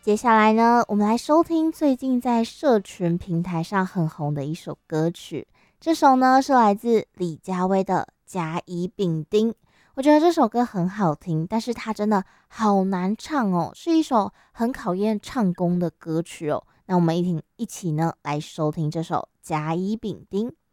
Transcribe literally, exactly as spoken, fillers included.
接下来呢，我们来收听最近在社群平台上很红的一首歌曲。这首呢是来自李佳薇的《甲乙丙丁》。我觉得这首歌很好听，但是它真的好难唱哦，是一首很考验唱功的歌曲哦。那我们一起一起呢来收听这首《甲乙丙丁》。